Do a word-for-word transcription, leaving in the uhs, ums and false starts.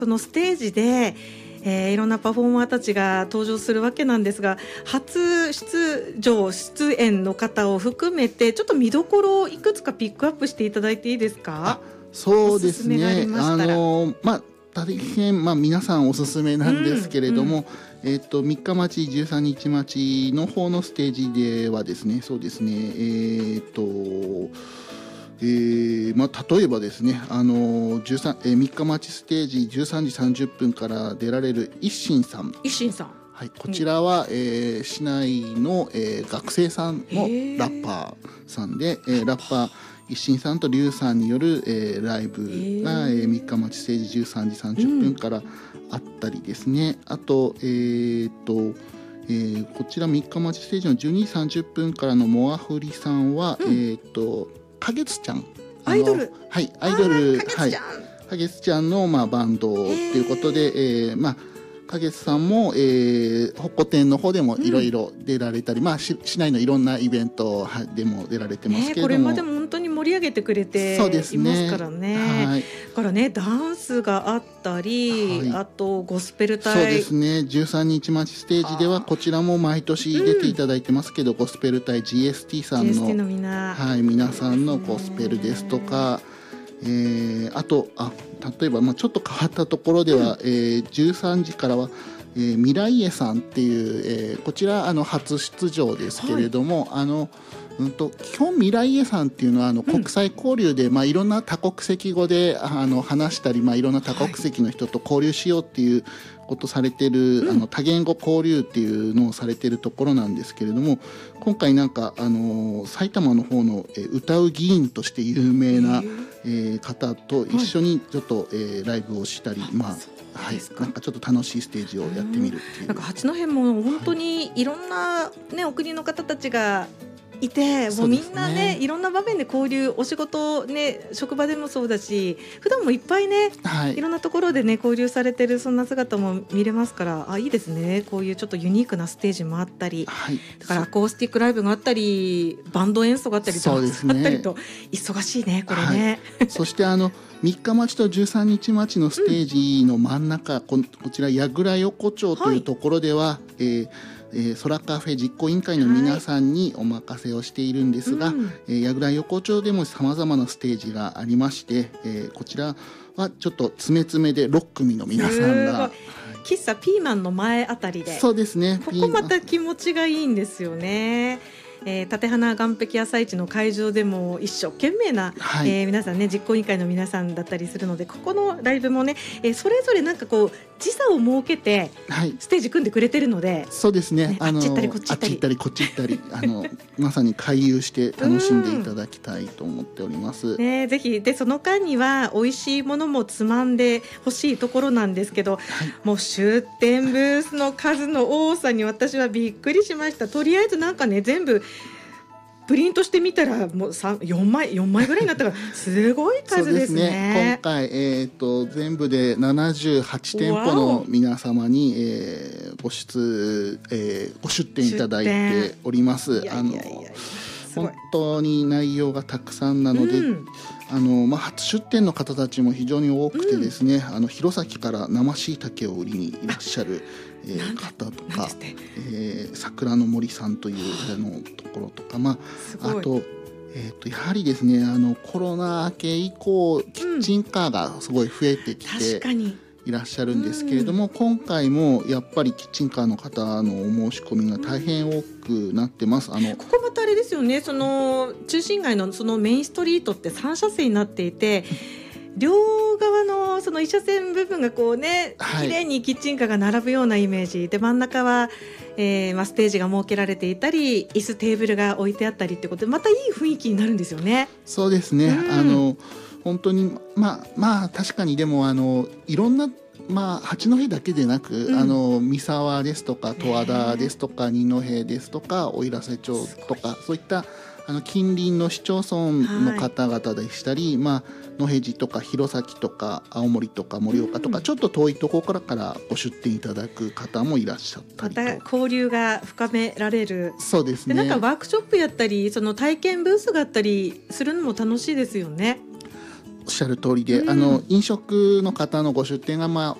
そのステージで、えー、いろんなパフォーマーたちが登場するわけなんですが、初出場出演の方を含めてちょっと見どころをいくつかピックアップしていただいていいですか？ そうですね、 あのまあ大変、まあ、皆さんおすすめなんですけれども、うんうん、えー、とみっか待ちじゅうさんにち待ちの方のステージではですね、そうですね、えーとえーまあ、例えばですね、あのじゅうさん、えー、みっか待ちステージじゅうさんじさんじゅっぷんから出られる一心さん。 一心さん、 はい、こちらは、うん、えー、市内の、えー、学生さんのラッパーさんで、えー、ラッパー一心さんと龍さんによる、えー、ライブが、えー、みっか待ちステージじゅうさんじさんじゅっぷんからあったりですね、うん、あと、えーとえー、こちらみっか待ちステージのじゅうにじさんじゅっぷんからのモアフリさんは、うん、えーとかげつちゃん、 アイドル、 はいアイドル、はい、かげつちゃんの、まあ、バンドということで、えー、まあかげつさんも、えー、ホッコ店の方でもいろいろ出られたり、うん、まあ、市内のいろんなイベントでも出られてますけれども、ね、 これまでも本当に盛り上げてくれていますからね。 はい、 だからね、ダンスがあったり、はい、あとゴスペル隊、 そうですね、じゅうさんにち待ちステージではこちらも毎年出ていただいてますけど、うん、ゴスペル隊 ジーエスティー さんの、ジーエスティー のみんな、はい、皆さんのゴスペルですとか、えー、あとあ例えば、まあ、ちょっと変わったところでは、うん、えー、じゅうさんじからは、えー、未来絵さんっていう、えー、こちらあの初出場ですけれども、はい、あのうんと基本未来絵さんっていうのはあの国際交流で、うん、まあ、いろんな多国籍語であの話したり、まあ、いろんな多国籍の人と交流しようっていうことされてる、はい、あの多言語交流っていうのをされてるところなんですけれども、今回なんかあの埼玉の方の、えー、歌う議員として有名な、えー、方と一緒にちょっと、はい、えー、ライブをしたり、まあはい、なんかちょっと楽しいステージをやってみるっていう、 なんか八戸も本当にいろんな、ね、お国の方たちがいて、もうみんなね、いろんな場面で交流、お仕事、ね、職場でもそうだし、普段もいっぱいね、はい、いろんなところでね交流されてる、そんな姿も見れますから、あ、いいですね、こういうちょっとユニークなステージもあったり、はい、だからアコースティックライブがあったり、バンド演奏があったり、ダンスがあったりと忙しいね、これね、 はい、そしてあのみっか待ちとじゅうさんにち待ちのステージの真ん中、うん、こ, こちら矢倉横丁というところでは、はい、えーえー、空カフェ実行委員会の皆さんにお任せをしているんですが、はい、えー、矢倉横丁でもさまざまなステージがありまして、えー、こちらはちょっと詰め詰めでろっ組の皆さんが、 喫茶ピーマンの前あたりで、 そうですね、 ここまた気持ちがいいんですよね。えー、立花岸壁朝市の会場でも一生懸命な、はい、えー、皆さんね、実行委員会の皆さんだったりするので、ここのライブもね、えー、それぞれなんかこう時差を設けてステージ組んでくれてるので、はい、 そうですね、 ね、あっち行ったりこっち行ったり、 あっち行ったりこっち行ったりあのまさに回遊して楽しんでいただきたいと思っております、 ね、ぜひでその間には美味しいものもつまんでほしいところなんですけど、はい、もう出店ブースの数の多さに私はびっくりしました。とりあえずなんかね、全部プリントしてみたらもうよんまいよんまいぐらいになったからすごい数ですね。そうですね、 今回、えー、と全部でななじゅうはちてんぽの皆様に、えー、ご出、えー、ご出店いただいております。あの本当に内容がたくさんなので、うん、あのまあ、初出店の方たちも非常に多くてですね、うん、あの弘前から生しいたけを売りにいらっしゃるえー、方とか、えー、桜の森さんというあのところとか、まあ、あと、えー、とやはりですね、あのコロナ明け以降キッチンカーがすごい増えてきて、 確かにいらっしゃるんですけれども、うん、今回もやっぱりキッチンカーの方のお申し込みが大変多くなってます。あのここまたあれですよね、その中心街のそのメインストリートってさん車線になっていて両側のその一車線部分がこうね、綺麗にキッチンカーが並ぶようなイメージで、真ん中は、えーまあ、ステージが設けられていたり、椅子テーブルが置いてあったりってことで、またいい雰囲気になるんですよね。 そうですね、うん、あの本当にまあまあ確かに、でもあのいろんな、まあ、八戸だけでなく、うん、あの三沢ですとか十和田ですとか二戸ですとか奥入瀬町とか、そういったあの近隣の市町村の方々でしたり、はい、まあ、野辺地とか弘前とか青森とか盛岡とか、うん、ちょっと遠いところからからご出店いただく方もいらっしゃったりと、 また交流が深められる。 そうですね、 でなんかワークショップやったり、その体験ブースがあったりするのも楽しいですよね。 おっしゃる通りで、うん、あの飲食の方のご出店がまあ